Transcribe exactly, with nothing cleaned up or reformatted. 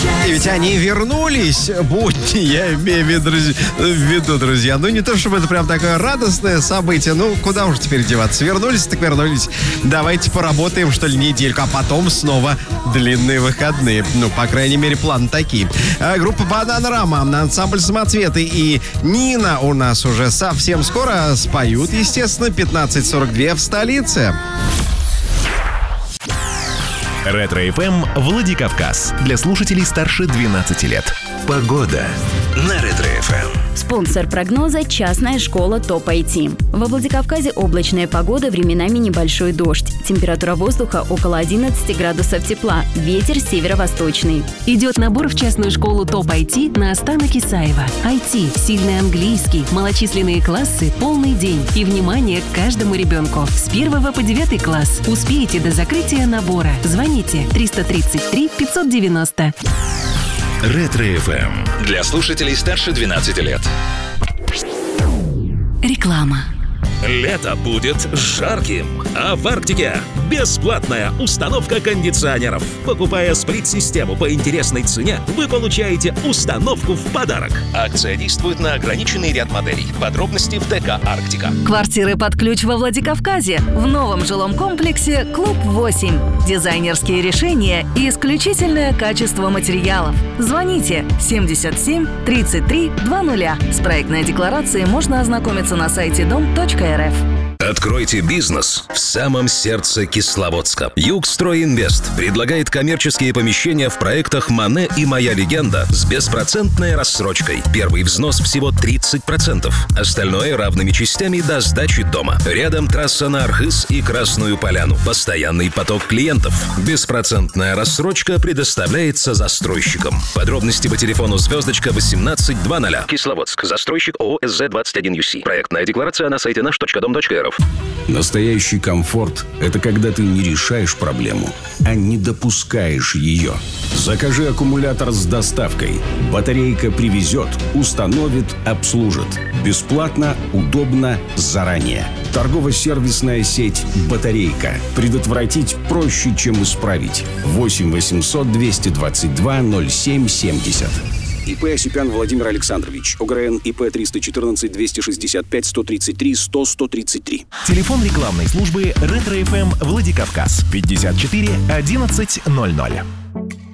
И ведь они вернулись, будни, я имею в виду, в виду, друзья. Ну, не то, чтобы это прям такое радостное событие. Ну, куда уж теперь деваться? Вернулись, так вернулись. Давайте поработаем, что ли, недельку, а потом снова длинные выходные. Ну, по крайней мере, планы такие. А, группа «Бананарама», ансамбль «Самоцветы» и Нина у нас уже совсем скоро споют, естественно, пятнадцать сорок два в столице. Ретро-эф эм Владикавказ. Для слушателей старше двенадцати лет. Погода на Ретро-эф эм. Спонсор прогноза — частная школа ТОП ай ти. Во Владикавказе облачная погода, временами небольшой дождь. Температура воздуха около одиннадцати градусов тепла. Ветер северо-восточный. Идет набор в частную школу ТОП ай ти на Астана Кисаева. ай ти, сильный английский, малочисленные классы, полный день. И внимание к каждому ребенку. С первого по девятый класс. Успеете до закрытия набора. Звоните триста тридцать три пятьсот девяносто. Ретро-эф эм. Для слушателей старше двенадцати лет. Реклама. Лето будет жарким, а в Арктике бесплатная установка кондиционеров. Покупая сплит-систему по интересной цене, вы получаете установку в подарок. Акция действует на ограниченный ряд моделей. Подробности в ДК «Арктика». Квартиры под ключ во Владикавказе. В новом жилом комплексе «Клуб восемь». Дизайнерские решения и исключительное качество материалов. Звоните семьдесят семь тридцать три двадцать. С проектной декларацией можно ознакомиться на сайте дом точка эр эф. Откройте бизнес в самом сердце Кисловодска. Югстройинвест предлагает коммерческие помещения в проектах «Мане» и «Моя легенда» с беспроцентной рассрочкой. Первый взнос всего тридцать процентов. Остальное равными частями до сдачи дома. Рядом трасса на Архыз и Красную Поляну. Постоянный поток клиентов. Беспроцентная рассрочка предоставляется застройщикам. Подробности по телефону звездочка восемнадцать двадцать. Кисловодск. Застройщик ООО эс зэ двадцать один ю си. Проектная декларация на сайте наш точка дом точка эр эф. Настоящий комфорт – это когда ты не решаешь проблему, а не допускаешь ее. Закажи аккумулятор с доставкой. Батарейка привезет, установит, обслужит. Бесплатно, удобно, заранее. Торгово-сервисная сеть «Батарейка». Предотвратить проще, чем исправить. восемь восемьсот двести двадцать два ноль семь семьдесят. ИП Осипян Владимир Александрович. ОГРН ИП триста четырнадцать двести шестьдесят пять сто тридцать три сто сто тридцать три. Телефон рекламной службы Ретро-эф эм Владикавказ пятьдесят четыре одиннадцать ноль ноль.